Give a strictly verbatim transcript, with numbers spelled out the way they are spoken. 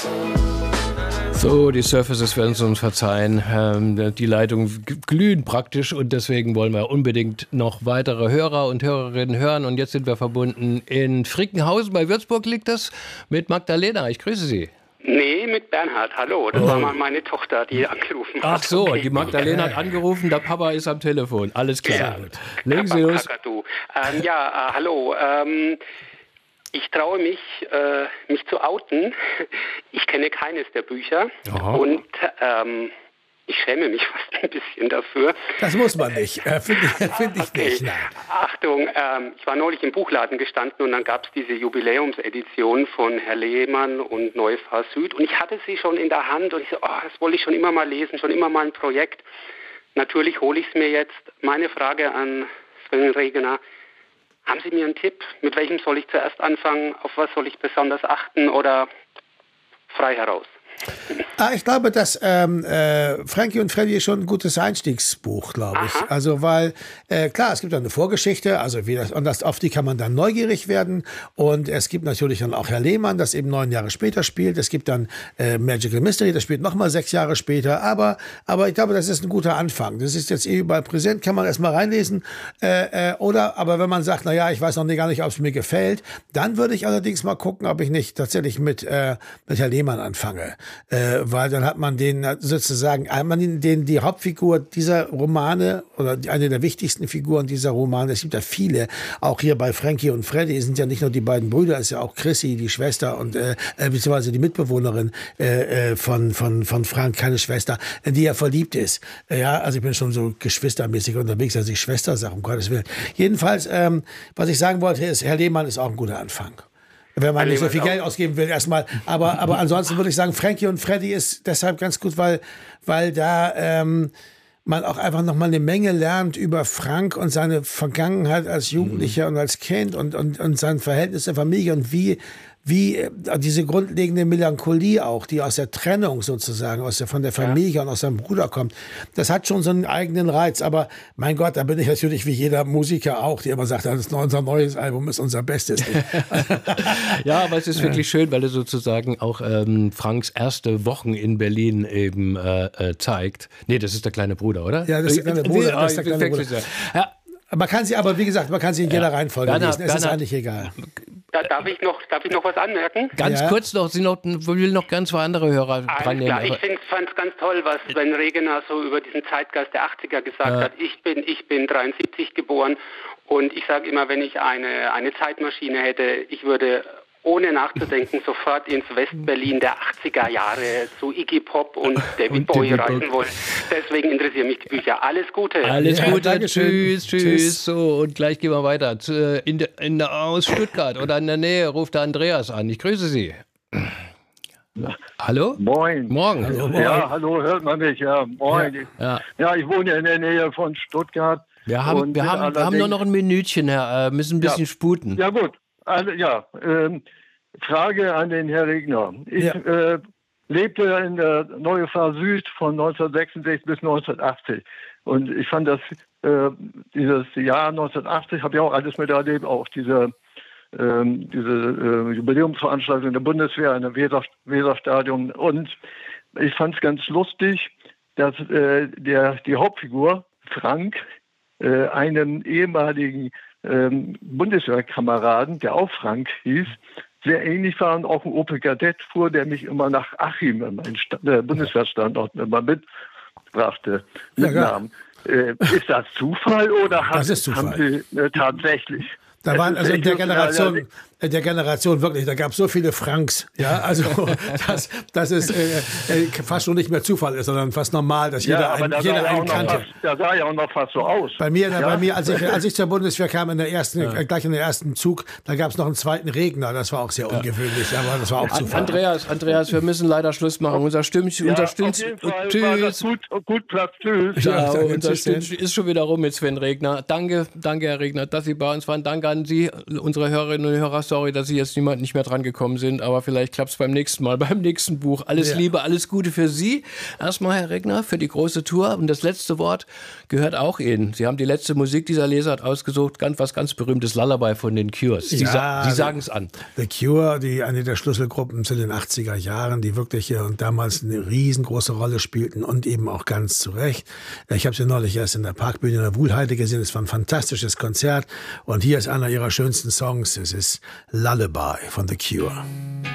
So, die Surfaces werden es uns verzeihen. Ähm, die Leitungen glühen praktisch und deswegen wollen wir unbedingt noch weitere Hörer und Hörerinnen hören. Und jetzt sind wir verbunden in Frickenhausen bei Würzburg, liegt das, mit Magdalena. Ich grüße Sie. Nee, mit Bernhard. Hallo, das oh. war mal meine Tochter, die angerufen hat. Ach so, okay. Die Magdalena hat angerufen, der Papa ist am Telefon. Alles klar. Ja. Legen Sie los. Ähm, ja, äh, hallo. Ähm, Ich traue mich, äh, mich zu outen. Ich kenne keines der Bücher. Aha. Und ähm, ich schäme mich fast ein bisschen dafür. Das muss man nicht, äh, finde ich, find ich okay. nicht. Nein. Achtung, ähm, ich war neulich im Buchladen gestanden und dann gab es diese Jubiläumsedition von Herr Lehmann und Neue Fahr Süd. Und ich hatte sie schon in der Hand und ich so, oh, das wollte ich schon immer mal lesen, schon immer mal ein Projekt. Natürlich hole ich es mir jetzt. Meine Frage an Sven Regner: Haben Sie mir einen Tipp? Mit welchem soll ich zuerst anfangen? Auf was soll ich besonders achten oder frei heraus? Ah, ich glaube, dass ähm, äh, Frankie und Freddy ist schon ein gutes Einstiegsbuch, glaube ich. Aha. Also, weil, äh, klar, es gibt eine Vorgeschichte, also wie das, und das, auf die kann man dann neugierig werden. Und es gibt natürlich dann auch Herr Lehmann, das eben neun Jahre später spielt. Es gibt dann äh, Magical Mystery, das spielt nochmal sechs Jahre später. Aber, aber ich glaube, das ist ein guter Anfang. Das ist jetzt eh überall präsent, kann man erstmal reinlesen. Äh, äh, oder, aber wenn man sagt, na ja, ich weiß noch gar nicht, ob es mir gefällt, dann würde ich allerdings mal gucken, ob ich nicht tatsächlich mit, äh, mit Herr Lehmann anfange. Äh, weil dann hat man den sozusagen, man den die Hauptfigur dieser Romane oder eine der wichtigsten Figuren dieser Romane, es gibt ja viele, auch hier bei Frankie und Freddy sind ja nicht nur die beiden Brüder, es ist ja auch Chrissy, die Schwester und äh, beziehungsweise die Mitbewohnerin äh, von von von Frank, keine Schwester, die ja verliebt ist. Ja, also ich bin schon so geschwistermäßig unterwegs, dass ich Schwester sage, um Gottes Willen. Jedenfalls, ähm, was ich sagen wollte, ist, Herr Lehmann ist auch ein guter Anfang. Wenn man nicht so viel Geld ausgeben will erstmal. Aber, aber ansonsten würde ich sagen, Frankie und Freddy ist deshalb ganz gut, weil, weil da ähm, man auch einfach nochmal eine Menge lernt über Frank und seine Vergangenheit als Jugendlicher mhm. und als Kind und, und, und sein Verhältnis der Familie und wie wie äh, diese grundlegende Melancholie auch, die aus der Trennung sozusagen, aus der, von der Familie ja. und aus seinem Bruder kommt, das hat schon so einen eigenen Reiz. Aber mein Gott, da bin ich natürlich wie jeder Musiker auch, der immer sagt, das ist unser neues Album, ist unser Bestes. Ja, aber es ist ja. wirklich schön, weil er sozusagen auch ähm, Franks erste Wochen in Berlin eben äh, äh, zeigt. Nee, das ist der kleine Bruder, oder? Ja, das ist der kleine Bruder. Das ist der kleine Bruder. Ja. Man kann sie, aber wie gesagt, man kann sie in jeder ja. Reihenfolge Bernhard, lesen. Es Bernhard, ist eigentlich egal. Da, darf ich noch, darf ich noch was anmerken? Ganz ja. kurz noch, Sie noch, will noch ganz zwei andere Hörer dran nehmen. Klar, ich fand es ganz toll, was Sven Regner so über diesen Zeitgeist der achtziger gesagt ja. hat. Ich bin, ich bin dreiundsiebzig geboren und ich sage immer, wenn ich eine, eine Zeitmaschine hätte, ich würde ohne nachzudenken sofort ins Westberlin der achtziger Jahre zu Iggy Pop und David und Bowie reisen wollen. Deswegen interessieren mich die Bücher. Alles Gute. Alles ja, Gute. Tschüss, tschüss, tschüss. So, und gleich gehen wir weiter. In der, in der, aus Stuttgart oder in der Nähe ruft der Andreas an. Ich grüße Sie. Hallo? Moin. Morgen. Hallo, moin. Ja, hallo, hört man mich? Ja, moin. Ja, ja ich wohne in der Nähe von Stuttgart. Wir haben, wir haben, wir haben nur noch ein Minütchen, Herr. Wir müssen ein bisschen ja, sputen. Ja, gut. Also, ja, ähm, Frage an den Herrn Regner. Ich ja. äh, lebte in der Neue Fahr Süd von neunzehnhundertsechsundsechzig bis neunzehnhundertachtzig. Und ich fand das, äh, dieses Jahr neunzehnhundertachtzig, habe ich auch alles miterlebt, auch diese, ähm, diese äh, Jubiläumsveranstaltung der Bundeswehr in der Weser, Weserstadion. Und ich fand es ganz lustig, dass äh, der, die Hauptfigur, Frank, äh, einen ehemaligen Ähm, Bundeswehrkameraden, der auch Frank hieß, sehr ähnlich war und auch ein Opel Kadett fuhr, der mich immer nach Achim, mein Sta- äh, Bundeswehrstandort, immer mitbrachte, mitnahm. Äh, ist das Zufall oder hat, das ist Zufall. haben Sie äh, tatsächlich? Da waren also in der Generation, in der Generation wirklich, da gab es so viele Franks, ja, also dass, dass es äh, äh, fast schon nicht mehr Zufall ist, sondern fast normal, dass jeder, ja, ein, jeder einen kannte. Fast, da sah ja auch noch fast so aus. Bei mir, ja? bei mir, als ich, als ich zur Bundeswehr kam, in der ersten, ja. äh, gleich in der ersten Zug, da gab es noch einen zweiten Regner, das war auch sehr ungewöhnlich, ja. aber das war auch Zufall. Andreas, Andreas, wir müssen leider Schluss machen. Unser Stimmchen, ja, unser Stimmchen, tschüss. Gut, gut, Platz, tschüss. Ja, ja, unser Stimmchen ist schon wieder rum mit Sven Regner. Danke, danke, Herr Regner, dass Sie bei uns waren. Danke an Sie, unsere Hörerinnen und Hörer. sorry, dass Sie jetzt niemand nicht mehr dran gekommen sind, aber vielleicht klappt es beim nächsten Mal, beim nächsten Buch. Alles ja. Liebe, alles Gute für Sie. Erstmal, Herr Regner, für die große Tour. Und das letzte Wort gehört auch Ihnen. Sie haben die letzte Musik dieser Lesart ausgesucht, ganz was ganz berühmtes Lullaby von den Cures. Sie, ja, sa Sie sagen es an. The Cure, die eine der Schlüsselgruppen zu den achtziger Jahren, die wirklich hier und damals eine riesengroße Rolle spielten und eben auch ganz zu Recht. Ich habe sie neulich erst in der Parkbühne in der Wuhlheide gesehen. Es war ein fantastisches Konzert. Und hier ist einer ihrer schönsten Songs. Es ist Lullaby von The Cure.